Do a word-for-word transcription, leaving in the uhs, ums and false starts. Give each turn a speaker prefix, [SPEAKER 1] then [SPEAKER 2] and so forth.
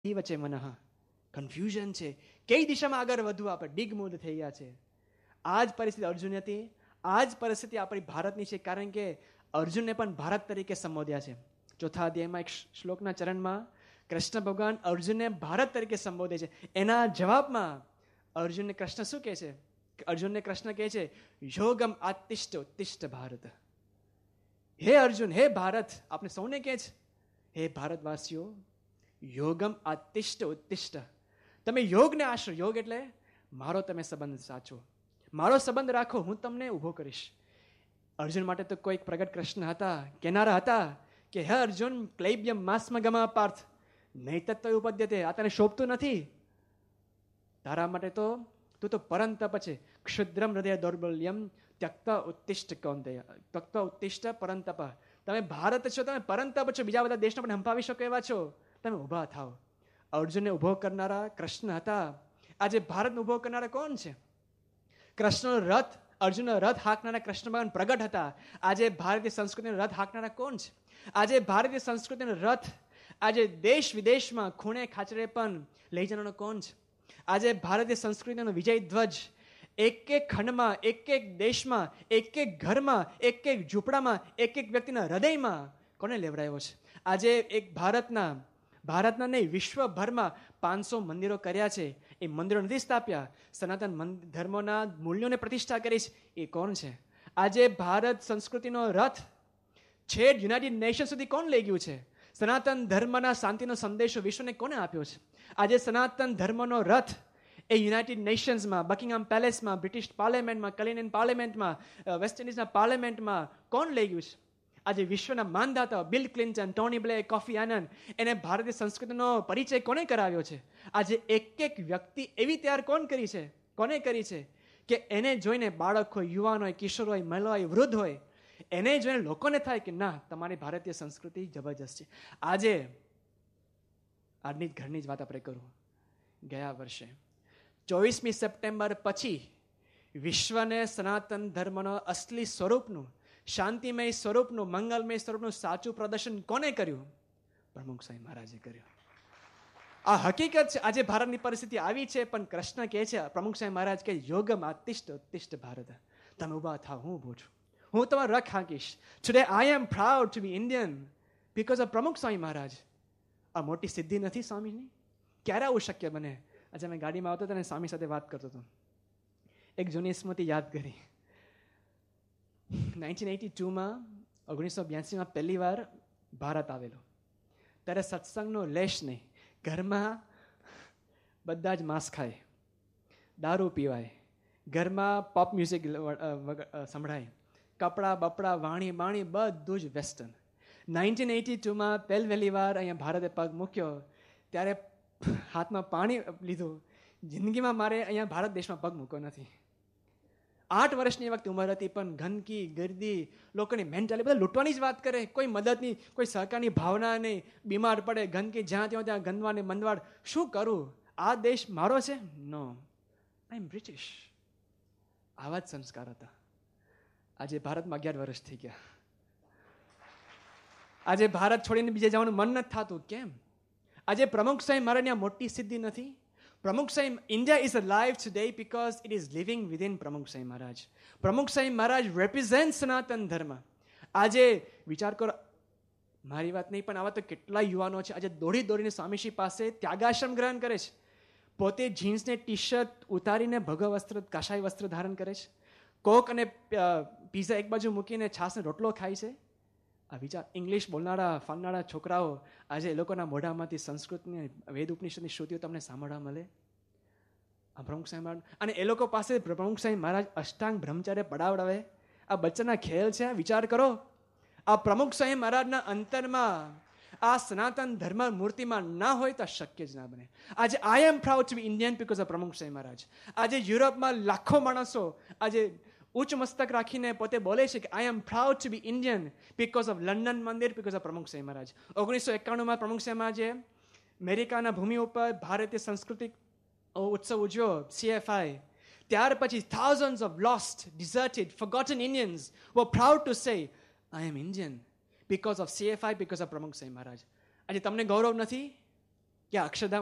[SPEAKER 1] વચ્ચે મનઃ કન્ફ્યુઝન છે. કઈ દિશામાં આગળ વધવું? આપણે ડિગમૂડ થઈ ગયા છે. આ જ પરિસ્થિતિ અર્જુન હતી, આ જ પરિસ્થિતિ આપણી ભારતની છે. કારણ કે અર્જુનને પણ ભારત તરીકે સંબોધ્યા છે. ચોથા અધ્યાયમાં એક શ્લોકના ચરણમાં કૃષ્ણ ભગવાન અર્જુનને ભારત તરીકે સંબોધે છે. એના જવાબમાં અર્જુનને કૃષ્ણ શું કહે છે? અર્જુનને કૃષ્ણ કહે છે, યોગમ આતિષ્ઠ ઉત્તિષ્ઠ ભારત. હે અર્જુન, હે ભારત, આપણે સૌને કહે છે, હે ભારતવાસીઓ, યોગમ આતિષ્ઠ ઉત્તિષ્ઠ. તમે યોગને આશરો. યોગ એટલે મારો તમે સંબંધ સાચો, મારો સંબંધ રાખો, હું તમને ઊભો કરીશ. અર્જુન માટે તો કોઈક પ્રગટ કૃષ્ણ હતા, કેનારા હતા કે હે અર્જુન, ક્લૈબ્યમ માસ્મ ગમા પાર્થ નહીં તત્વ ઉપદ્યતે. આ તને શોભતું નથી. તારા માટે તો તું તો પરંતપ છે. ક્ષુદ્રમ હૃદય દૌર્બલ્યમ ત્યક્તા ઉત્તિષ્ઠ કૌંતેય. ત્યક્તા ઉત્તિષ્ઠ પરંતપ. તમે ભારત છો, તમે પરંતપ છો, બીજા બધા દેશને પણ હંપાવી શકો એવા છો. તમે ઊભા થાવ. અર્જુનને ઊભો કરનારા કૃષ્ણ હતા. આજે ભારતને ઊભો કરનારા કોણ છે? કૃષ્ણનો રથ, અર્જુનનો રથ હાંકનારા કૃષ્ણ ભગવાન પ્રગટ હતા. આજે ભારતીય સંસ્કૃતિનો રથ હાંકનારા કોણ છે? આજે ભારતીય સંસ્કૃતિનો રથ આજે દેશ વિદેશમાં ખૂણે ખાચરે પણ લઈ જવાનો કોણ છે? આજે ભારતીય સંસ્કૃતિનો વિજય ધ્વજ એક એક ખંડમાં, એક એક દેશમાં, એક એક ઘરમાં, એક એક ઝૂંપડામાં, એક એક વ્યક્તિના હૃદયમાં કોને લેવડાવ્યો છે? આજે એક ભારતના ભારતના નહીં, વિશ્વભરમાં પાંચસો મંદિરો કર્યા છે. એ મંદિરો નથી સ્થાપ્યા, સનાતન ધર્મોના મૂલ્યોને પ્રતિષ્ઠા કરી છે. એ કોણ છે? આજે ભારત સંસ્કૃતિનો રથ છેડ યુનાઇટેડ નેશન સુધી કોણ લઈ ગયું છે? સનાતન ધર્મના શાંતિનો સંદેશો વિશ્વને કોને આપ્યો છે? આજે સનાતન ધર્મનો રથ એ યુનાઇટેડ નેશન્સમાં, બકિંગહામ પેલેસમાં, બ્રિટિશ પાર્લામેન્ટમાં, કલિનન પાર્લામેન્ટમાં, વેસ્ટ ઇન્ડિઝના પાર્લામેન્ટમાં કોણ લઈ ગયું છે? આજે વિશ્વના માનદાતા bill Clinton, Tony Blair, coffee આનન, એને ભારતીય સંસ્કૃતિનો પરિચય કોને કરાવ્યો છે? આજે એક એક વ્યક્તિ એવી તૈયાર કોણ કરી છે? કોને કરી છે કે એને જોઈને બાળક હોય, યુવાન હોય, કિશોર હોય, મહિલા હોય, વૃદ્ધ હોય, એને જોઈને લોકોને થાય કે ના, તમારી ભારતીય સંસ્કૃતિ જબરજસ્ત છે. આજે આજની જ ઘરની જ વાત આપણે કરું. ગયા વર્ષે ચોવીસમી સપ્ટેમ્બર પછી વિશ્વને સનાતન ધર્મનો અસલી સ્વરૂપનું, શાંતિમય સ્વરૂપનું, મંગલમય સ્વરૂપનું સાચું પ્રદર્શન કોને કર્યું? પ્રમુખ સ્વામી મહારાજે કર્યું. આ હકીકત છે. આજે ભારતની પરિસ્થિતિ આવી છે, પણ કૃષ્ણ કહે છે, પ્રમુખ સ્વામી મહારાજ કે યોગમ આતિષ્ઠ ઉત્તિષ્ઠ ભારત. તમે ઉભા થાવ, હું ઉભો છું, હું તમારો રખ હાંકીશ. Today I M proud to B Indian because of પ્રમુખ સ્વામી મહારાજ. આ મોટી સિદ્ધિ નથી સ્વામીની? ક્યારે આવું શક્ય બને? આજે મેં ગાડીમાં આવતો હતો અને સ્વામી સાથે વાત કરતો હતો. એક જૂની સ્મૃતિ યાદ કરી. નાઇન્ટીન એટી ટુમાં ઓગણીસો બ્યાસીમાં પહેલી વાર ભારત આવેલો. ત્યારે સત્સંગનો લેશ નહીં. ઘરમાં બધા જ માંસ ખાય, દારૂ પીવાય, ઘરમાં પોપ મ્યુઝિક સંભળાય, કપડાં બપડા, વાણી બાણી બધું જ વેસ્ટર્ન. નાઇન્ટીન એટી ટુમાં પહેલ વહેલી વાર અહીંયા ભારતે પગ મૂક્યો ત્યારે હાથમાં પાણી લીધું. જિંદગીમાં મારે અહીંયા ભારત દેશમાં પગ મૂક્યો નથી. આઠ વર્ષની વખતે ઉંમર હતી, પણ ગંદકી, ગર્દી, લોકોની મેન્ટાલિટી, બધા લૂંટવાની જ વાત કરે. કોઈ મદદની, કોઈ સહકારની ભાવના નહીં. બીમાર પડે, ગંદકી જ્યાં ત્યાં ત્યાં ગંદવાને મંદવાડ. શું કરું? આ દેશ મારો છે? નો, આઈ એમ બ્રિટિશ. આવા જ સંસ્કાર હતા. આજે ભારતમાં અગિયાર વર્ષ થઈ ગયા. આજે ભારત છોડીને બીજે જવાનું મન નથી થતું. કેમ? આજે પ્રમુખ સ્વામી મહારાજની આ મોટી સિદ્ધિ નથી? પ્રમુખ સ્વામી, India is alive today because it is living within પ્રમુખ સ્વામી મહારાજ. પ્રમુખ સ્વામી મહારાજ રેપ્રેઝન્ટ સનાતન ધર્મ. આજે વિચાર કરો, મારી વાત નહીં, પણ આવા તો કેટલા યુવાનો છે આજે દોડી દોડીને સ્વામીશ્રી પાસે ત્યાગાશ્રમ ગ્રહણ કરે છે. પોતે જીન્સને ટી શર્ટ ઉતારીને ભગવ વસ્ત્ર, કાશાઈ વસ્ત્ર ધારણ કરે છે. કોક અને પીઝા એક બાજુ મૂકીને છાસનો રોટલો ખાય છે. આ વિચાર, ઇંગ્લિશ બોલનારા ફાનનારા છોકરાઓ આજે એ લોકોના મોઢામાંથી સંસ્કૃતની, વેદ ઉપનિષદની શ્રુતિઓ તમને સાંભળવા મળે. આ પ્રમુખ સ્વામી મહારાજ, અને એ લોકો પાસે પ્રમુખ સ્વામી મહારાજ અષ્ટાંગ બ્રહ્મચાર્ય પડાવડાવે. આ બચ્ચાના ખેલ છે. વિચાર કરો, આ પ્રમુખ સ્વામી મહારાજના અંતરમાં આ સનાતન ધર્મ મૂર્તિમાં ના હોય તો શક્ય જ ના બને. આજે આઈ એમ proud to B Indian because of પ્રમુખ સ્વામી મહારાજ. આજે યુરોપમાં લાખો માણસો આજે ઉચ્ચ મસ્તક રાખીને પોતે બોલે છે કે આઈ એમ proud to B Indian because of London મંદિર, બીકોઝ ઓફ પ્રમુખ સ્વામી મહારાજ. ઓગણીસો એકાણુંમાં પ્રમુખ સ્વામી મહારાજે અમેરિકાના ભૂમિ ઉપર ભારતીય સાંસ્કૃતિક ઉત્સવ ઉજવ્યો, સીએફઆઈ. ત્યાર પછી thousands of lost, deserted, forgotten Indians were proud to say, I am Indian because of C F I, because of પ્રમુખ સ્વામી મહારાજ. આજે તમને ગૌરવ નથી? કે અક્ષરધામ